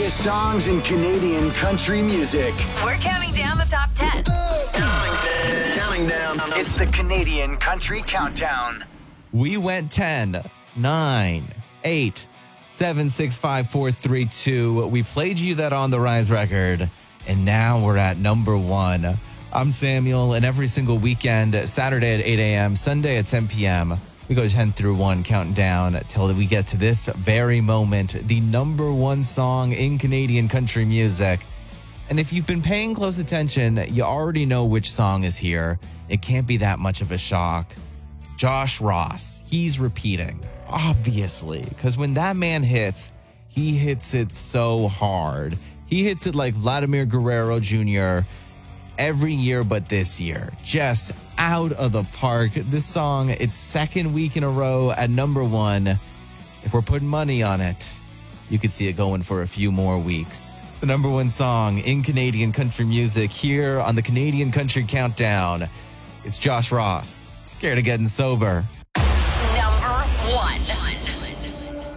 biggest songs in Canadian country music. We're counting down the top 10. Counting down. It's the Canadian Country Countdown. We went 10, 9, 8, 7, 6, 5, 4, 3, 2. We played you that On the Rise record, and now we're at number 1. I'm Samuel, and every single weekend, Saturday at 8 a.m., Sunday at 10 p.m., we go 10 through 1, counting down till we get to this very moment, the number 1 song in Canadian country music. And if you've been paying close attention, you already know which song is here. It can't be that much of a shock. Josh Ross, he's repeating, obviously, because when that man hits, he hits it so hard. He hits it like Vladimir Guerrero Jr. every year but this year. Just out of the park. This song, it's second week in a row at number 1. If we're putting money on it, you could see it going for a few more weeks. The number 1 song in Canadian country music here on the Canadian Country Countdown. It's Josh Ross, Scared of Getting Sober.